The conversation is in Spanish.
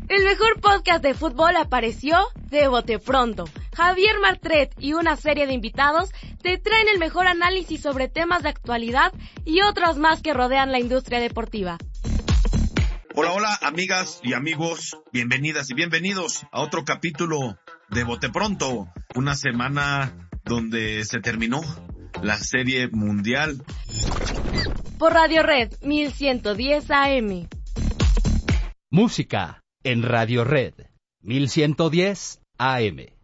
El mejor podcast de fútbol apareció de bote pronto. Javier Martret y una serie de invitados te traen el mejor análisis sobre temas de actualidad y otros más que rodean la industria deportiva. Hola, hola, amigas y amigos, bienvenidas y bienvenidos a otro capítulo de Bote Pronto, una semana donde se terminó la serie mundial. Por Radio Red 1110 AM. Música en Radio Red 1110 AM.